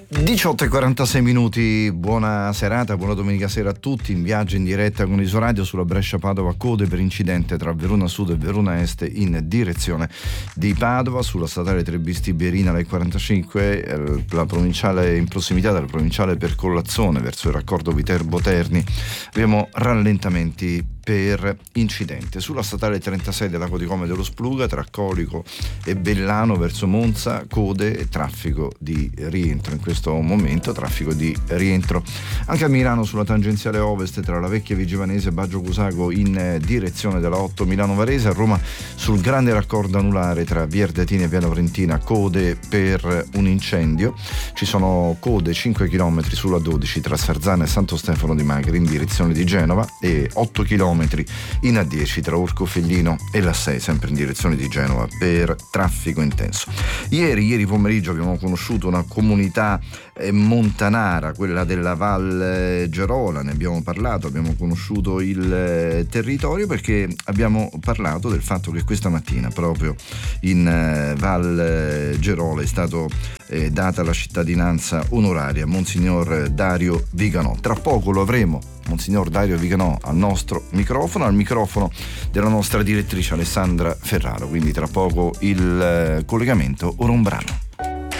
18:46 minuti, buona serata, buona domenica sera a tutti, in viaggio in diretta con Isoradio sulla Brescia-Padova, code per incidente tra Verona Sud e Verona Est in direzione di Padova, sulla statale 3B Tiberina la E45, la provinciale in prossimità della provinciale per Collazzone verso il raccordo Viterbo-Terni, abbiamo rallentamenti per incidente. Sulla statale 36 del Lago di Como dello Spluga tra Colico e Bellano verso Monza, code e traffico di rientro in questo momento, traffico di rientro anche a Milano sulla tangenziale ovest tra la Vecchia Vigivanese e Baggio Cusago in direzione della 8 Milano Varese, a Roma sul grande raccordo anulare tra Via Ardeatini e Via Laurentina, code per un incendio. Ci sono code 5 km sulla 12 tra Sarzana e Santo Stefano di Magri in direzione di Genova e 8 km in A10 tra Orcofelino e la 6 sempre in direzione di Genova per traffico intenso. Ieri pomeriggio abbiamo conosciuto una comunità montanara, quella della Val Gerola, ne abbiamo parlato, abbiamo conosciuto il territorio perché abbiamo parlato del fatto che questa mattina proprio in Val Gerola è stato data la cittadinanza onoraria a Monsignor Dario Viganò. Tra poco lo avremo Monsignor Dario Viganò al nostro microfono, al microfono della nostra direttrice Alessandra Ferraro, quindi tra poco il collegamento. Ora un brano.